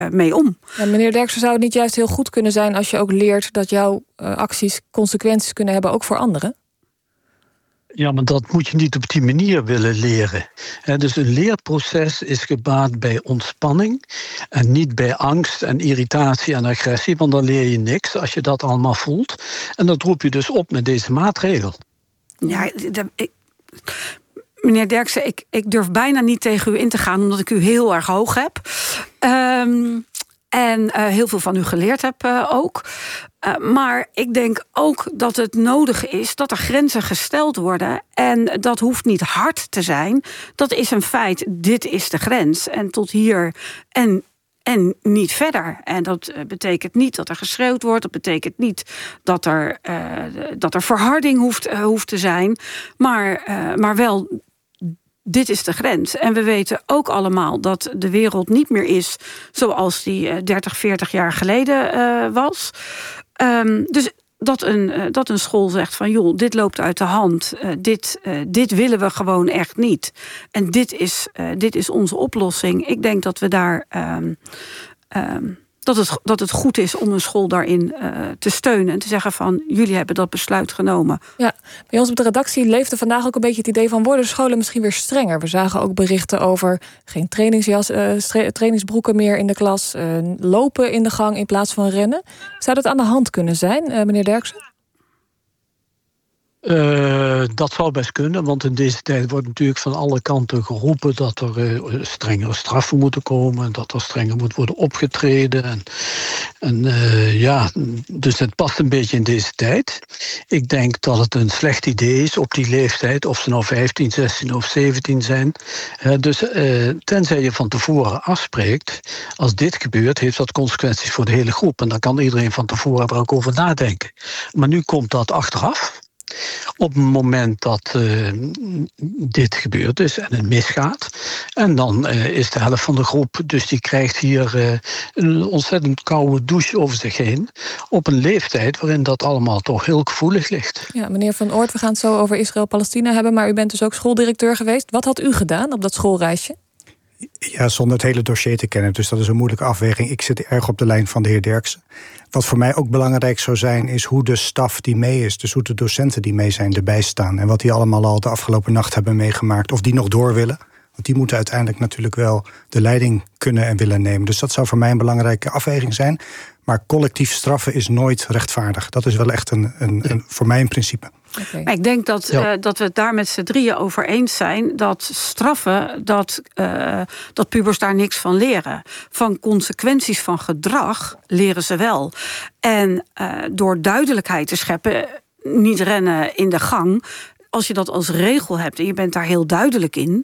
mee om. Ja, meneer Derksen, zou het niet juist heel goed kunnen zijn als je ook leert dat jouw acties consequenties kunnen hebben, ook voor anderen? Ja, maar dat moet je niet op die manier willen leren. Dus een leerproces is gebaat bij ontspanning en niet bij angst en irritatie en agressie, want dan leer je niks als je dat allemaal voelt. En dat roep je dus op met deze maatregel. Ja, meneer Derksen, ik durf bijna niet tegen u in te gaan, omdat ik u heel erg hoog heb. En heel veel van u geleerd heb ook. Maar ik denk ook dat het nodig is dat er grenzen gesteld worden. En dat hoeft niet hard te zijn. Dat is een feit. Dit is de grens. En tot hier en niet verder. En dat betekent niet dat er geschreeuwd wordt. Dat betekent niet dat er verharding hoeft te zijn. Maar wel, dit is de grens. En we weten ook allemaal dat de wereld niet meer is zoals die 30, 40 jaar geleden was. Dus dat een school zegt van, joh, dit loopt uit de hand. Dit willen we gewoon echt niet. En dit is onze oplossing. Ik denk dat we daar dat het goed is om een school daarin te steunen en te zeggen van, jullie hebben dat besluit genomen. Ja, bij ons op de redactie leefde vandaag ook een beetje het idee van, worden scholen misschien weer strenger? We zagen ook berichten over geen trainingsbroeken meer in de klas, lopen in de gang in plaats van rennen. Zou dat aan de hand kunnen zijn, meneer Derksen? Dat zou best kunnen, want in deze tijd wordt natuurlijk van alle kanten geroepen dat er strengere straffen moeten komen, dat er strenger moet worden opgetreden. Dus het past een beetje in deze tijd. Ik denk dat het een slecht idee is op die leeftijd, of ze nou 15, 16 of 17 zijn. Dus tenzij je van tevoren afspreekt, als dit gebeurt, heeft dat consequenties voor de hele groep. En dan kan iedereen van tevoren er ook over nadenken. Maar nu komt dat achteraf. Op het moment dat dit gebeurd is en het misgaat. En dan is de helft van de groep, dus die krijgt hier een ontzettend koude douche over zich heen. Op een leeftijd waarin dat allemaal toch heel gevoelig ligt. Ja, meneer Van Oort, we gaan het zo over Israël-Palestina hebben, maar u bent dus ook schooldirecteur geweest. Wat had u gedaan op dat schoolreisje? Ja, zonder het hele dossier te kennen. Dus dat is een moeilijke afweging. Ik zit erg op de lijn van de heer Derksen. Wat voor mij ook belangrijk zou zijn, is hoe de staf die mee is, dus hoe de docenten die mee zijn, erbij staan. En wat die allemaal al de afgelopen nacht hebben meegemaakt, of die nog door willen. Want die moeten uiteindelijk natuurlijk wel de leiding kunnen en willen nemen. Dus dat zou voor mij een belangrijke afweging zijn. Maar collectief straffen is nooit rechtvaardig. Dat is wel echt voor mij een principe. Okay. Maar ik denk dat we het daar met z'n drieën over eens zijn, dat straffen, dat pubers daar niks van leren. Van consequenties van gedrag leren ze wel. En door duidelijkheid te scheppen, niet rennen in de gang, als je dat als regel hebt en je bent daar heel duidelijk in,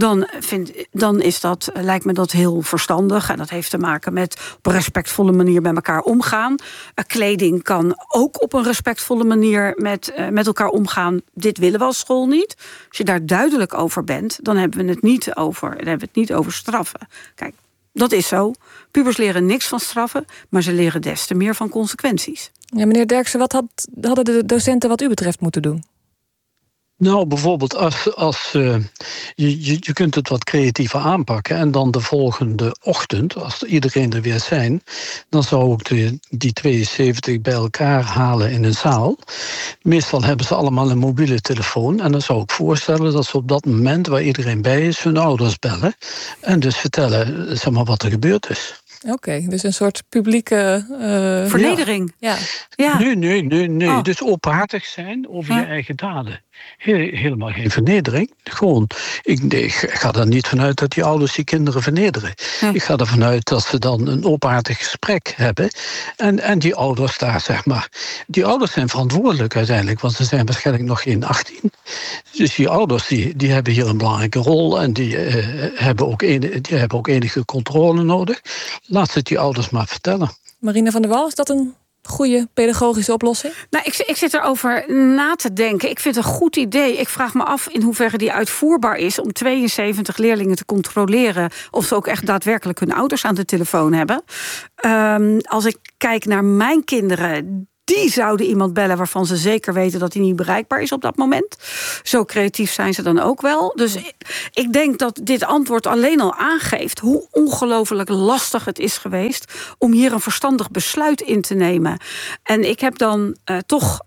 dan is dat, lijkt me dat heel verstandig. En dat heeft te maken met op een respectvolle manier met elkaar omgaan. Kleding kan ook op een respectvolle manier met elkaar omgaan. Dit willen we als school niet. Als je daar duidelijk over bent, dan hebben we het niet over straffen. Kijk, dat is zo. Pubers leren niks van straffen, maar ze leren des te meer van consequenties. Ja, meneer Derksen, wat hadden de docenten wat u betreft moeten doen? Nou, bijvoorbeeld als je kunt het wat creatiever aanpakken en dan de volgende ochtend, als iedereen er weer zijn, dan zou ik die 72 bij elkaar halen in een zaal. Meestal hebben ze allemaal een mobiele telefoon en dan zou ik voorstellen dat ze op dat moment waar iedereen bij is hun ouders bellen en dus vertellen, zeg maar, wat er gebeurd is. Oké, dus een soort publieke vernedering. Ja. Nee. Oh. Dus openhartig zijn over je eigen daden. Helemaal geen vernedering. Gewoon, ik ga er niet vanuit dat die ouders die kinderen vernederen. Ik ga ervan uit dat ze dan een openhartig gesprek hebben. En die ouders daar, zeg maar. Die ouders zijn verantwoordelijk uiteindelijk, want ze zijn waarschijnlijk nog geen 18. Dus die ouders die hebben hier een belangrijke rol en die hebben ook enige controle nodig. Laat het die ouders maar vertellen. Marina van der Wal, is dat een goede pedagogische oplossing? Nou, ik zit erover na te denken. Ik vind het een goed idee. Ik vraag me af in hoeverre die uitvoerbaar is om 72 leerlingen te controleren of ze ook echt daadwerkelijk hun ouders aan de telefoon hebben. Als ik kijk naar mijn kinderen, die zouden iemand bellen waarvan ze zeker weten dat hij niet bereikbaar is op dat moment. Zo creatief zijn ze dan ook wel. Dus ik denk dat dit antwoord alleen al aangeeft hoe ongelooflijk lastig het is geweest om hier een verstandig besluit in te nemen. En ik heb dan toch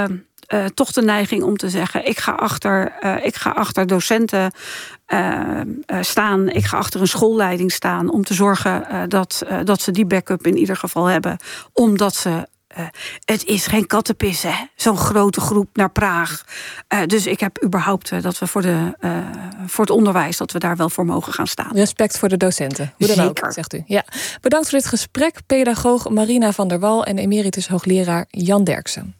de neiging om te zeggen, ik ga achter docenten staan. Ik ga achter een schoolleiding staan om te zorgen dat ze die backup in ieder geval hebben. Omdat ze het is geen kattenpis, hè? Zo'n grote groep naar Praag. Dus ik heb überhaupt dat we voor het onderwijs, dat we daar wel voor mogen gaan staan. Respect voor de docenten. Hoe dan Zeker. ook, zegt u. Ja. Bedankt voor dit gesprek, pedagoog Marina van der Wal en emeritus hoogleraar Jan Derksen.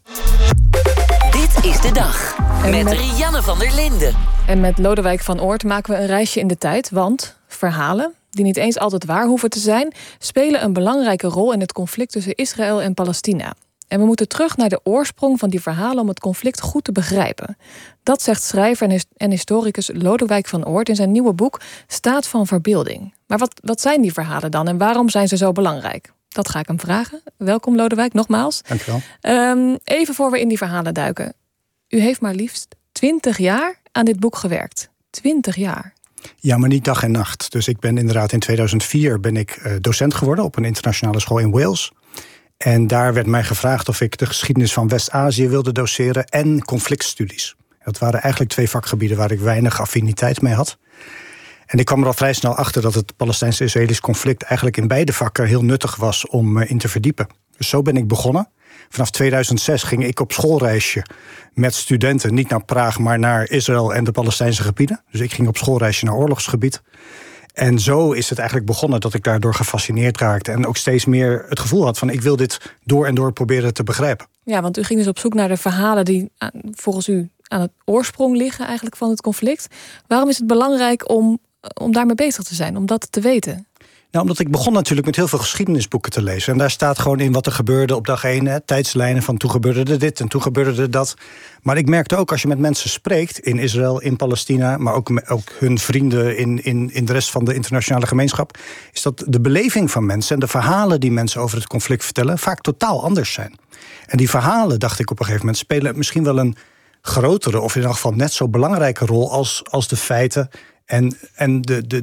Dit is de dag. Met Rianne van der Linden. En met Lodewijk van Oort maken we een reisje in de tijd. Want verhalen, die niet eens altijd waar hoeven te zijn, spelen een belangrijke rol in het conflict tussen Israël en Palestina. En we moeten terug naar de oorsprong van die verhalen om het conflict goed te begrijpen. Dat zegt schrijver en historicus Lodewijk van Oort in zijn nieuwe boek Staat van Verbeelding. Maar wat zijn die verhalen dan en waarom zijn ze zo belangrijk? Dat ga ik hem vragen. Welkom Lodewijk, nogmaals. Dank je wel. Even voor we in die verhalen duiken. U heeft maar liefst 20 jaar aan dit boek gewerkt. 20 jaar. Ja, maar niet dag en nacht. Dus ik ben inderdaad in 2004 docent geworden op een internationale school in Wales. En daar werd mij gevraagd of ik de geschiedenis van West-Azië wilde doseren en conflictstudies. Dat waren eigenlijk 2 vakgebieden waar ik weinig affiniteit mee had. En ik kwam er al vrij snel achter dat het Palestijns-Israëlisch conflict eigenlijk in beide vakken heel nuttig was om in te verdiepen. Dus zo ben ik begonnen. Vanaf 2006 ging ik op schoolreisje met studenten, niet naar Praag, maar naar Israël en de Palestijnse gebieden. Dus ik ging op schoolreisje naar oorlogsgebied. En zo is het eigenlijk begonnen dat ik daardoor gefascineerd raakte en ook steeds meer het gevoel had van ik wil dit door en door proberen te begrijpen. Ja, want u ging dus op zoek naar de verhalen die volgens u aan het oorsprong liggen eigenlijk van het conflict. Waarom is het belangrijk om daarmee bezig te zijn, om dat te weten? Nou, omdat ik begon natuurlijk met heel veel geschiedenisboeken te lezen. En daar staat gewoon in wat er gebeurde op dag 1. Tijdslijnen van toen gebeurde er dit en toen gebeurde er dat. Maar ik merkte ook als je met mensen spreekt in Israël, in Palestina, maar ook hun vrienden in de rest van de internationale gemeenschap, is dat de beleving van mensen en de verhalen die mensen over het conflict vertellen vaak totaal anders zijn. En die verhalen, dacht ik op een gegeven moment, spelen misschien wel een grotere of in ieder geval net zo belangrijke rol als de feiten en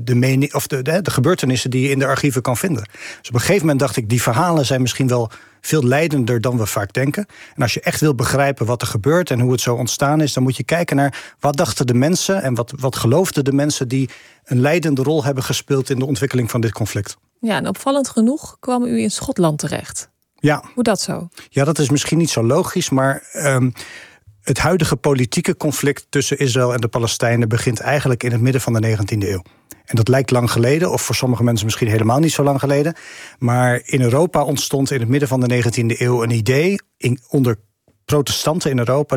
de gebeurtenissen die je in de archieven kan vinden. Dus op een gegeven moment dacht ik, die verhalen zijn misschien wel veel leidender dan we vaak denken. En als je echt wil begrijpen wat er gebeurt en hoe het zo ontstaan is, dan moet je kijken naar wat dachten de mensen en wat geloofden de mensen die een leidende rol hebben gespeeld in de ontwikkeling van dit conflict. Ja, en opvallend genoeg kwam u in Schotland terecht. Ja. Hoe dat zo? Ja, dat is misschien niet zo logisch, maar het huidige politieke conflict tussen Israël en de Palestijnen begint eigenlijk in het midden van de 19e eeuw. En dat lijkt lang geleden, of voor sommige mensen misschien helemaal niet zo lang geleden. Maar in Europa ontstond in het midden van de 19e eeuw een idee onder protestanten in Europa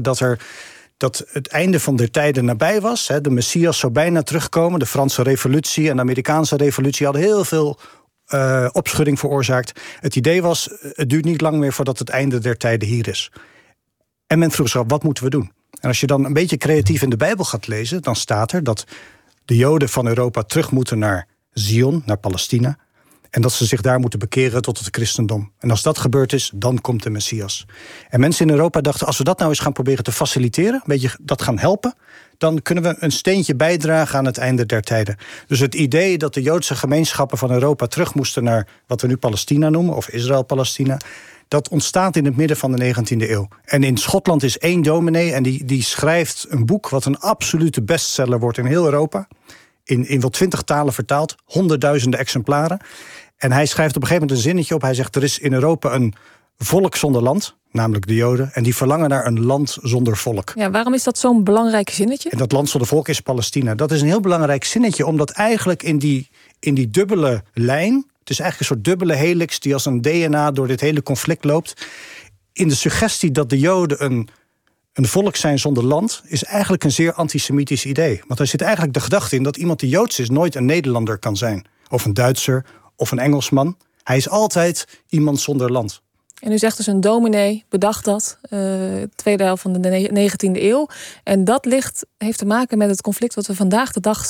dat het einde van de tijden nabij was. De Messias zou bijna terugkomen. De Franse revolutie en de Amerikaanse revolutie hadden heel veel opschudding veroorzaakt. Het idee was, het duurt niet lang meer voordat het einde der tijden hier is. En men vroeg zich af, wat moeten we doen? En als je dan een beetje creatief in de Bijbel gaat lezen, dan staat er dat de Joden van Europa terug moeten naar Zion, naar Palestina. En dat ze zich daar moeten bekeren tot het christendom. En als dat gebeurd is, dan komt de Messias. En mensen in Europa dachten, als we dat nou eens gaan proberen te faciliteren, een beetje dat gaan helpen, dan kunnen we een steentje bijdragen aan het einde der tijden. Dus het idee dat de Joodse gemeenschappen van Europa terug moesten naar wat we nu Palestina noemen, of Israël-Palestina, dat ontstaat in het midden van de 19e eeuw. En in Schotland is 1 dominee en die schrijft een boek wat een absolute bestseller wordt in heel Europa. In wel 20 talen vertaald, honderdduizenden exemplaren. En hij schrijft op een gegeven moment een zinnetje op. Hij zegt, er is in Europa een volk zonder land, namelijk de Joden, en die verlangen naar een land zonder volk. Ja, waarom is dat zo'n belangrijk zinnetje? En dat land zonder volk is Palestina. Dat is een heel belangrijk zinnetje, omdat eigenlijk in die dubbele lijn, het is eigenlijk een soort dubbele helix die als een DNA door dit hele conflict loopt, in de suggestie dat de Joden een volk zijn zonder land, is eigenlijk een zeer antisemitisch idee. Want er zit eigenlijk de gedachte in dat iemand die Joods is nooit een Nederlander kan zijn. Of een Duitser, of een Engelsman. Hij is altijd iemand zonder land. En u zegt dus een dominee bedacht dat, tweede helft van de 19e eeuw. En dat heeft te maken met het conflict wat we vandaag de dag zien.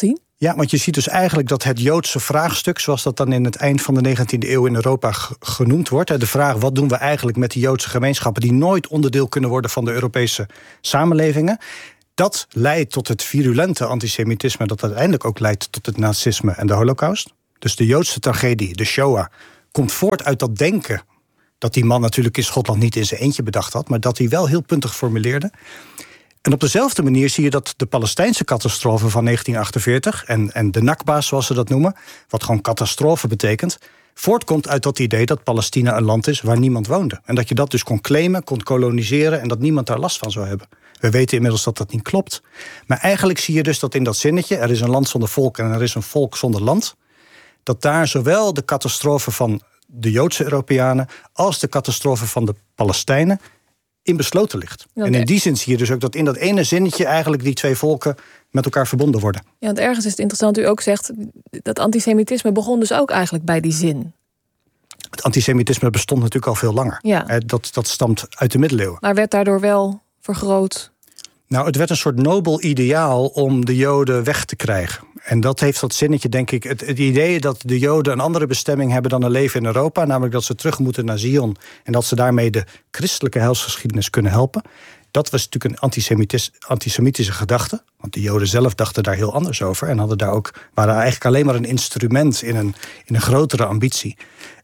Ja, want je ziet dus eigenlijk dat het Joodse vraagstuk, zoals dat dan in het eind van de 19e eeuw in Europa genoemd wordt, de vraag wat doen we eigenlijk met die Joodse gemeenschappen die nooit onderdeel kunnen worden van de Europese samenlevingen, dat leidt tot het virulente antisemitisme dat uiteindelijk ook leidt tot het nazisme en de Holocaust. Dus de Joodse tragedie, de Shoah, komt voort uit dat denken dat die man natuurlijk in Schotland niet in zijn eentje bedacht had, maar dat hij wel heel puntig formuleerde. En op dezelfde manier zie je dat de Palestijnse catastrofe van 1948... en de Nakba, zoals ze dat noemen, wat gewoon catastrofe betekent, voortkomt uit dat idee dat Palestina een land is waar niemand woonde. En dat je dat dus kon claimen, kon koloniseren en dat niemand daar last van zou hebben. We weten inmiddels dat dat niet klopt. Maar eigenlijk zie je dus dat in dat zinnetje, er is een land zonder volk en er is een volk zonder land, dat daar zowel de catastrofe van de Joodse Europeanen als de catastrofe van de Palestijnen in besloten ligt. Okay. En in die zin zie je dus ook dat in dat ene zinnetje eigenlijk die twee volken met elkaar verbonden worden. Ja, want ergens is het interessant, u ook zegt, dat antisemitisme begon dus ook eigenlijk bij die zin. Het antisemitisme bestond natuurlijk al veel langer. Ja. Dat stamt uit de middeleeuwen. Maar werd daardoor wel vergroot? Nou, het werd een soort nobel ideaal om de Joden weg te krijgen. En dat heeft dat zinnetje, denk ik, het idee dat de Joden een andere bestemming hebben dan een leven in Europa, namelijk dat ze terug moeten naar Zion en dat ze daarmee de christelijke heilsgeschiedenis kunnen helpen. Dat was natuurlijk een antisemitische gedachte, want de Joden zelf dachten daar heel anders over en waren eigenlijk alleen maar een instrument in een grotere ambitie.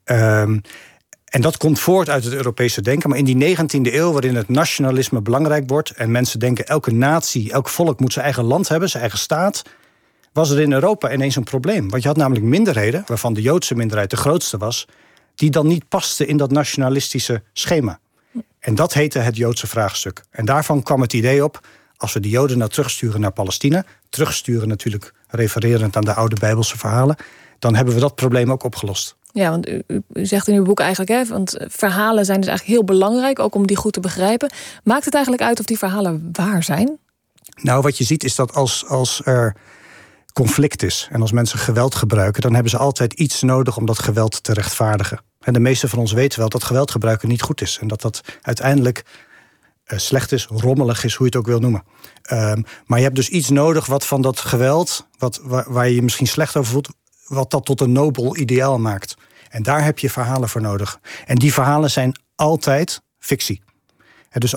En dat komt voort uit het Europese denken. Maar in die 19e eeuw, waarin het nationalisme belangrijk wordt en mensen denken elke natie, elk volk moet zijn eigen land hebben, zijn eigen staat, was er in Europa ineens een probleem. Want je had namelijk minderheden, waarvan de Joodse minderheid de grootste was, die dan niet pasten in dat nationalistische schema. En dat heette het Joodse vraagstuk. En daarvan kwam het idee op, als we de Joden nou terugsturen naar Palestina, terugsturen natuurlijk refererend aan de oude Bijbelse verhalen, dan hebben we dat probleem ook opgelost. Ja, want u zegt in uw boek eigenlijk, want verhalen zijn dus eigenlijk heel belangrijk, ook om die goed te begrijpen. Maakt het eigenlijk uit of die verhalen waar zijn? Nou, wat je ziet is dat als er conflict is en als mensen geweld gebruiken, dan hebben ze altijd iets nodig om dat geweld te rechtvaardigen. En de meeste van ons weten wel dat geweld gebruiken niet goed is. En dat uiteindelijk slecht is, rommelig is, hoe je het ook wil noemen. Maar je hebt dus iets nodig wat van dat geweld, waar je je misschien slecht over voelt, wat dat tot een nobel ideaal maakt. En daar heb je verhalen voor nodig. En die verhalen zijn altijd fictie. Dus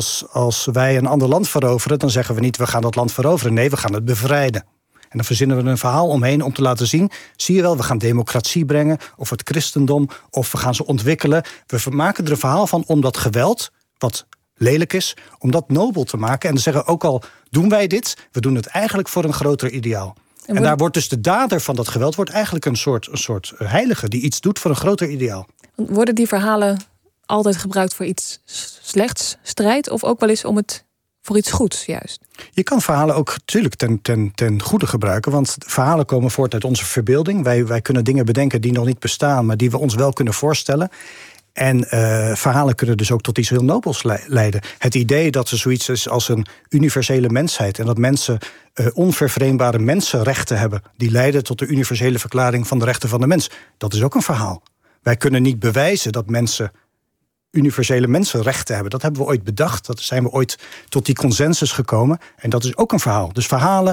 als wij een ander land veroveren, dan zeggen we niet we gaan dat land veroveren. Nee, we gaan het bevrijden. En dan verzinnen we een verhaal omheen om te laten zien, zie je wel, we gaan democratie brengen, of het christendom, of we gaan ze ontwikkelen. We maken er een verhaal van om dat geweld, wat lelijk is, om dat nobel te maken. En dan zeggen ook al doen wij dit, we doen het eigenlijk voor een groter ideaal. En daar wordt dus de dader van dat geweld wordt eigenlijk een soort heilige die iets doet voor een groter ideaal. Worden die verhalen altijd gebruikt voor iets slechts, strijd, of ook wel eens om het voor iets goeds juist? Je kan verhalen ook natuurlijk ten goede gebruiken, want verhalen komen voort uit onze verbeelding. Wij kunnen dingen bedenken die nog niet bestaan, maar die we ons wel kunnen voorstellen. En verhalen kunnen dus ook tot iets heel nobels leiden. Het idee dat er zoiets is als een universele mensheid en dat mensen onvervreemdbare mensenrechten hebben, die leiden tot de universele verklaring van de rechten van de mens. Dat is ook een verhaal. Wij kunnen niet bewijzen dat mensen universele mensenrechten hebben. Dat hebben we ooit bedacht. Dat zijn we ooit tot die consensus gekomen. En dat is ook een verhaal. Dus verhalen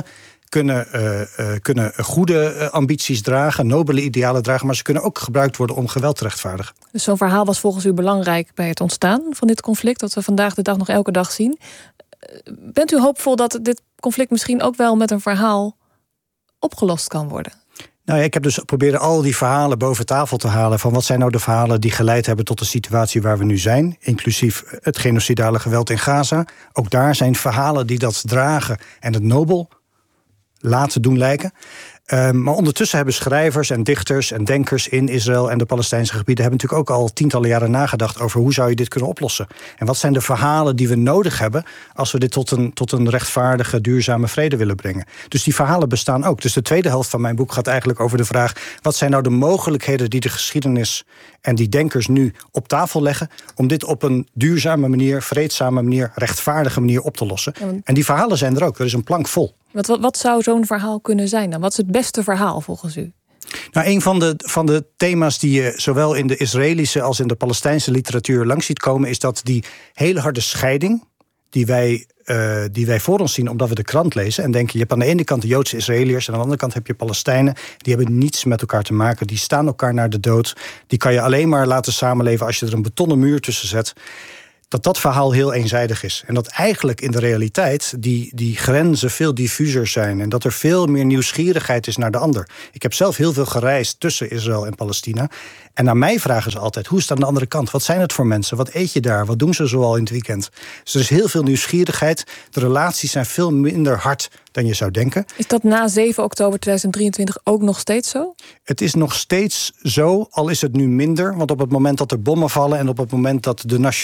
kunnen goede ambities dragen, nobele idealen dragen, maar ze kunnen ook gebruikt worden om geweld te rechtvaardigen. Dus zo'n verhaal was volgens u belangrijk bij het ontstaan van dit conflict, dat we vandaag de dag nog elke dag zien. Bent u hoopvol dat dit conflict misschien ook wel met een verhaal opgelost kan worden? Nou ja, ik heb dus proberen al die verhalen boven tafel te halen van wat zijn nou de verhalen die geleid hebben tot de situatie waar we nu zijn, inclusief het genocidale geweld in Gaza. Ook daar zijn verhalen die dat dragen en het nobel laten doen lijken. Maar ondertussen hebben schrijvers en dichters en denkers in Israël en de Palestijnse gebieden hebben natuurlijk ook al tientallen jaren nagedacht over hoe zou je dit kunnen oplossen. En wat zijn de verhalen die we nodig hebben als we dit tot een rechtvaardige, duurzame vrede willen brengen. Dus die verhalen bestaan ook. Dus de tweede helft van mijn boek gaat eigenlijk over de vraag, wat zijn nou de mogelijkheden die de geschiedenis en die denkers nu op tafel leggen om dit op een duurzame manier, vreedzame manier, rechtvaardige manier op te lossen. En die verhalen zijn er ook. Er is een plank vol. Wat zou zo'n verhaal kunnen zijn dan? Wat is het beste verhaal volgens u? Nou, een van de thema's die je zowel in de Israëlische als in de Palestijnse literatuur langs ziet komen, is dat die hele harde scheiding die wij voor ons zien omdat we de krant lezen en denken, je hebt aan de ene kant de Joodse Israëliërs en aan de andere kant heb je Palestijnen. Die hebben niets met elkaar te maken. Die staan elkaar naar de dood. Die kan je alleen maar laten samenleven als je er een betonnen muur tussen zet. Dat verhaal heel eenzijdig is. En dat eigenlijk in de realiteit die grenzen veel diffuser zijn. En dat er veel meer nieuwsgierigheid is naar de ander. Ik heb zelf heel veel gereisd tussen Israël en Palestina. En naar mij vragen ze altijd, hoe is het aan de andere kant? Wat zijn het voor mensen? Wat eet je daar? Wat doen ze zoal in het weekend? Dus er is heel veel nieuwsgierigheid. De relaties zijn veel minder hard dan je zou denken. Is dat na 7 oktober 2023 ook nog steeds zo? Het is nog steeds zo, al is het nu minder. Want op het moment dat er bommen vallen en op het moment dat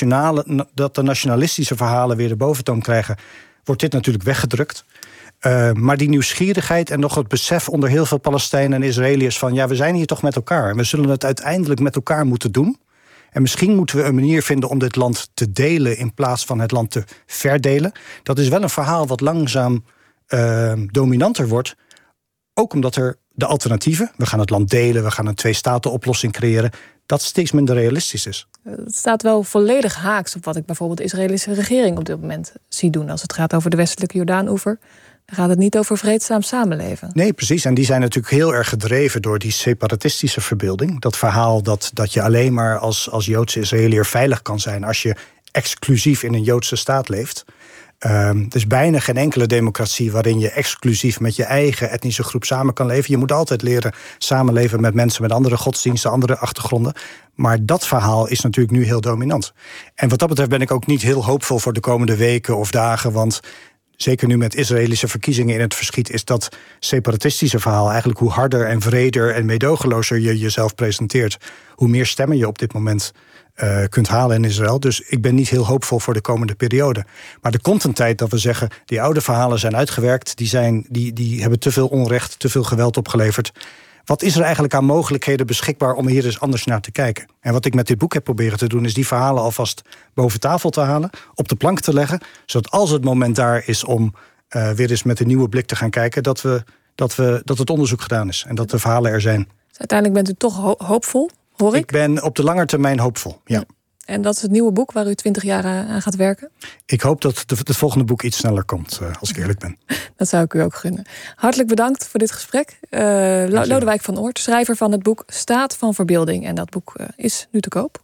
de nationalistische verhalen weer de boventoon krijgen, wordt dit natuurlijk weggedrukt. Maar die nieuwsgierigheid en nog het besef onder heel veel Palestijnen en Israëliërs van, ja, we zijn hier toch met elkaar. En we zullen het uiteindelijk met elkaar moeten doen. En misschien moeten we een manier vinden om dit land te delen in plaats van het land te verdelen. Dat is wel een verhaal wat langzaam dominanter wordt. Ook omdat er de alternatieven, we gaan het land delen, we gaan een 2-staten-oplossing creëren, dat steeds minder realistisch is. Het staat wel volledig haaks op wat ik bijvoorbeeld de Israëlische regering op dit moment zie doen. Als het gaat over de westelijke Jordaan-oever, dan gaat het niet over vreedzaam samenleven. Nee, precies. En die zijn natuurlijk heel erg gedreven door die separatistische verbeelding. Dat verhaal dat je alleen maar als Joodse Israëliër veilig kan zijn als je exclusief in een Joodse staat leeft. Er is bijna geen enkele democratie waarin je exclusief met je eigen etnische groep samen kan leven. Je moet altijd leren samenleven met mensen met andere godsdiensten, andere achtergronden. Maar dat verhaal is natuurlijk nu heel dominant. En wat dat betreft ben ik ook niet heel hoopvol voor de komende weken of dagen, want zeker nu met Israëlische verkiezingen in het verschiet is dat separatistische verhaal eigenlijk hoe harder en wreder en meedogenlozer je jezelf presenteert, hoe meer stemmen je op dit moment kunt halen in Israël. Dus ik ben niet heel hoopvol voor de komende periode. Maar er komt een tijd dat we zeggen, die oude verhalen zijn uitgewerkt, die hebben te veel onrecht, te veel geweld opgeleverd. Wat is er eigenlijk aan mogelijkheden beschikbaar om hier eens anders naar te kijken? En wat ik met dit boek heb proberen te doen, is die verhalen alvast boven tafel te halen, op de plank te leggen, zodat als het moment daar is om weer eens met een nieuwe blik te gaan kijken, dat het onderzoek gedaan is en dat de verhalen er zijn. Dus uiteindelijk bent u toch hoopvol, hoor ik? Ik ben op de lange termijn hoopvol, ja. En dat is het nieuwe boek waar u 20 jaar aan gaat werken? Ik hoop dat het volgende boek iets sneller komt, als ik eerlijk ben. Dat zou ik u ook gunnen. Hartelijk bedankt voor dit gesprek. Lodewijk van Oort, schrijver van het boek Staat van Verbeelding. En dat boek is nu te koop.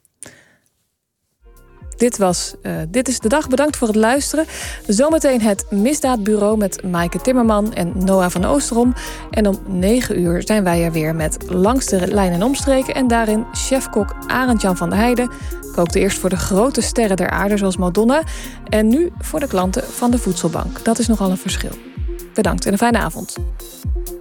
Dit is de dag. Bedankt voor het luisteren. Zometeen het Misdaadbureau met Maaike Timmerman en Noah van Oosterom. En om 9 uur zijn wij er weer met Langs de Lijn en Omstreken. En daarin chefkok Arend-Jan van der Heijden kookte eerst voor de grote sterren der aarde, zoals Madonna. En nu voor de klanten van de voedselbank. Dat is nogal een verschil. Bedankt en een fijne avond.